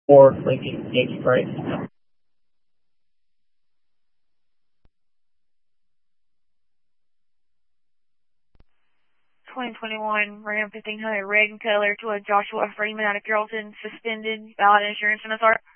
Ford Lincoln Yankee Price. 2021 Ram 1500 red in color to a Joshua Freeman out of Carrollton, suspended, valid insurance, MSR.